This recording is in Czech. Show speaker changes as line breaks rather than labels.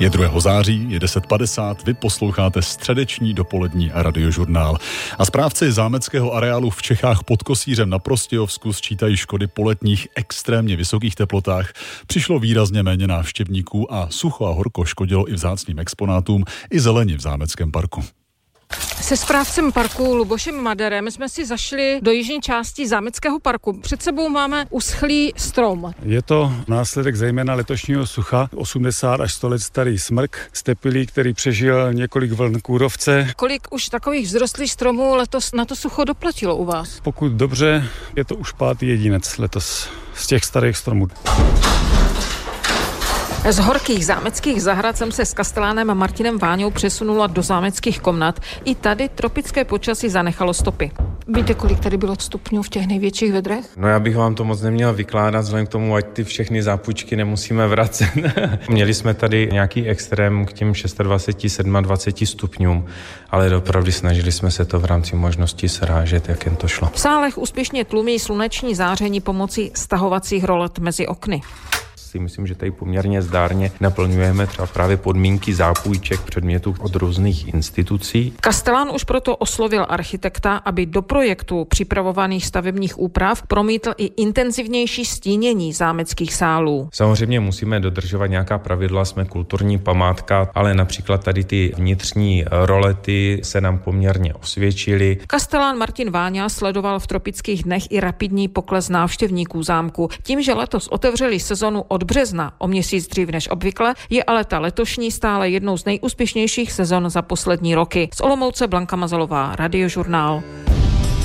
Je 2. září, je 10:50, vy posloucháte středeční dopolední radiožurnál. A správci zámeckého areálu v Čechách pod Kosířem na Prostějovsku sčítají škody po letních extrémně vysokých teplotách. Přišlo výrazně méně návštěvníků a sucho a horko škodilo i vzácným exponátům, i zeleni v zámeckém parku.
Se správcem parku Lubošem Maderem jsme si zašli do jižní části zámeckého parku. Před sebou máme uschlý strom.
Je to následek zejména letošního sucha, 80 až 100 let starý smrk stepilý, který přežil několik vln kůrovce.
Kolik už takových vzrostlých stromů letos na to sucho doplatilo u vás?
Pokud dobře, je to už 5. jedinec letos z těch starých stromů.
Z horkých zámeckých zahrad jsem se s kastelánem Martinem Váňou přesunula do zámeckých komnat. I tady tropické počasí zanechalo stopy. Víte, kolik tady bylo stupňů v těch největších vedrech?
No já bych vám to moc neměl vykládat, vzhledem k tomu, ať ty všechny zápůjčky nemusíme vracet. Měli jsme tady nějaký extrém k těm 26, 27 stupňům, ale opravdu snažili jsme se to v rámci možností srážet, jak jen to šlo.
V sálech úspěšně tlumí sluneční záření pomocí stahovacích rolet mezi okny.
Myslím, že tady poměrně zdárně naplňujeme třeba právě podmínky zápůjček předmětů od různých institucí.
Kastelán už proto oslovil architekta, aby do projektu připravovaných stavebních úprav promítl i intenzivnější stínění zámeckých sálů.
Samozřejmě musíme dodržovat nějaká pravidla, jsme kulturní památka, ale například tady ty vnitřní rolety se nám poměrně osvědčily.
Kastelán Martin Váňa sledoval v tropických dnech i rapidní pokles návštěvníků zámku. Tím, že letos otevřeli sezonu od března, o měsíc dřív než obvykle, je ale ta letošní stále jednou z nejúspěšnějších sezon za poslední roky. Z Olomouce Blanka Mazalová, Radiožurnál.